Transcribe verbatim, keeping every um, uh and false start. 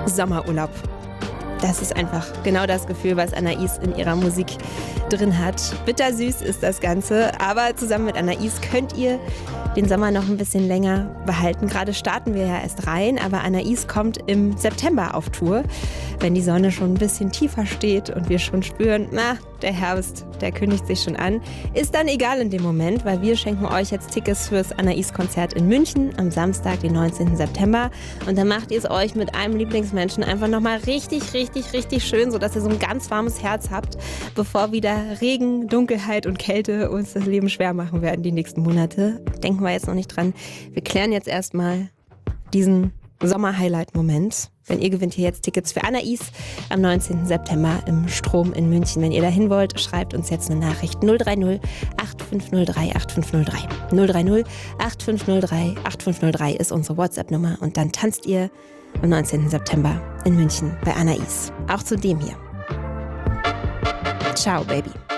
Sommerurlaub. Das ist einfach genau das Gefühl, was Anais in ihrer Musik drin hat. Bittersüß ist das Ganze, aber zusammen mit Anais könnt ihr den Sommer noch ein bisschen länger behalten. Gerade starten wir ja erst rein, aber Anais kommt im September auf Tour, wenn die Sonne schon ein bisschen tiefer steht und wir schon spüren, na, der Herbst, der kündigt sich schon an. Ist dann egal in dem Moment, weil wir schenken euch jetzt Tickets fürs Anais-Konzert in München am Samstag, den neunzehnten September. Und dann macht ihr es euch mit einem Lieblingsmenschen einfach nochmal richtig, richtig, richtig schön, sodass ihr so ein ganz warmes Herz habt, bevor wieder Regen, Dunkelheit und Kälte uns das Leben schwer machen werden die nächsten Monate. Denken wir jetzt noch nicht dran. Wir klären jetzt erstmal diesen Sommer-Highlight-Moment. Wenn ihr gewinnt hier jetzt Tickets für Anais am neunzehnten September im Strom in München. Wenn ihr dahin wollt, schreibt uns jetzt eine Nachricht null drei null acht fünf null drei acht fünf null drei. null drei null acht fünf null drei acht fünf null drei ist unsere WhatsApp-Nummer und dann tanzt ihr am neunzehnten September in München bei Anais. Auch zu dem hier. Ciao, Baby.